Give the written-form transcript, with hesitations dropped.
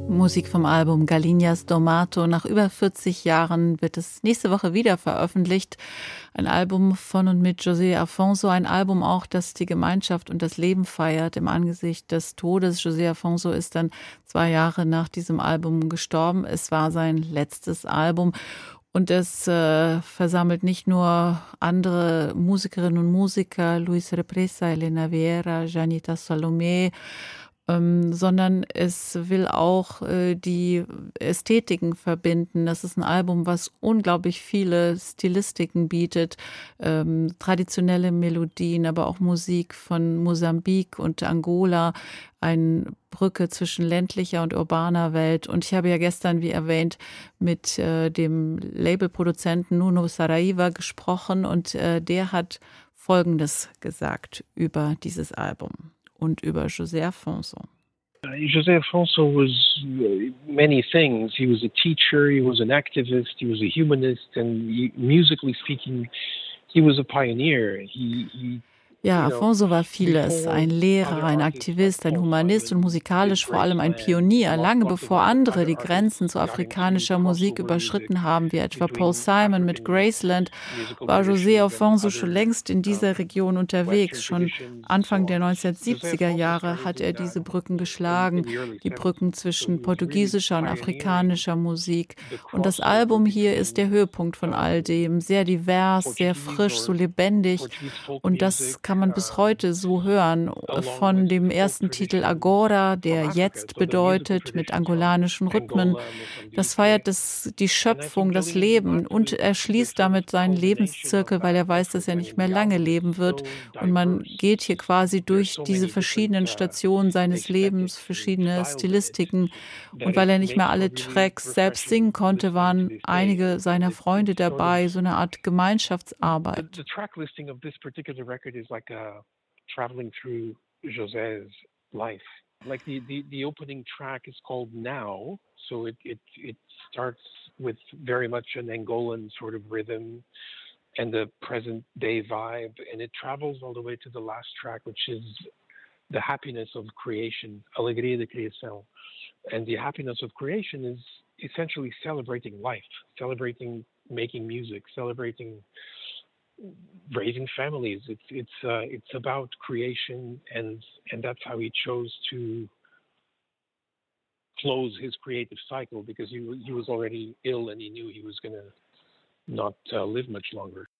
Musik vom Album Galinas Domato. Nach über 40 Jahren wird es nächste Woche wieder veröffentlicht. Ein Album von und mit José Afonso, ein Album auch, das die Gemeinschaft und das Leben feiert im Angesicht des Todes. José Afonso ist dann 2 Jahre nach diesem Album gestorben. Es war sein letztes Album. Und es versammelt nicht nur andere Musikerinnen und Musiker, Luis Represa, Elena Vieira, Janita Salomé, sondern es will auch die Ästhetiken verbinden. Das ist ein Album, was unglaublich viele Stilistiken bietet, traditionelle Melodien, aber auch Musik von Mosambik und Angola, eine Brücke zwischen ländlicher und urbaner Welt. Und ich habe ja gestern, wie erwähnt, mit dem Labelproduzenten Nuno Saraiva gesprochen und der hat Folgendes gesagt über dieses Album und über José Afonso. José Afonso was many things. He was a teacher, he was an activist, he was a humanist, and musically speaking, he was a pioneer. Ja, Afonso war vieles. Ein Lehrer, ein Aktivist, ein Humanist und musikalisch vor allem ein Pionier. Lange bevor andere die Grenzen zu afrikanischer Musik überschritten haben, wie etwa Paul Simon mit Graceland, war José Afonso schon längst in dieser Region unterwegs. Schon Anfang der 1970er Jahre hat er diese Brücken geschlagen, die Brücken zwischen portugiesischer und afrikanischer Musik. Und das Album hier ist der Höhepunkt von all dem. Sehr divers, sehr frisch, so lebendig. Und das kann man bis heute so hören, von dem ersten Titel Agora, der jetzt bedeutet, mit angolanischen Rhythmen. Das feiert die Schöpfung, das Leben und er schließt damit seinen Lebenszirkel, weil er weiß, dass er nicht mehr lange leben wird. Und man geht hier quasi durch diese verschiedenen Stationen seines Lebens, verschiedene Stilistiken. Und weil er nicht mehr alle Tracks selbst singen konnte, waren einige seiner Freunde dabei, so eine Art Gemeinschaftsarbeit. The track listing of this particular record is like traveling through José's life. Like the opening track is called Now, so it starts with very much an Angolan sort of rhythm and the present day vibe, and it travels all the way to the last track, which is the happiness of creation, Alegria de Criação. And the happiness of creation is essentially celebrating life, celebrating making music, celebrating raising families. It's about creation, and that's how he chose to close his creative cycle, because he was already ill and he knew he was going to not live much longer.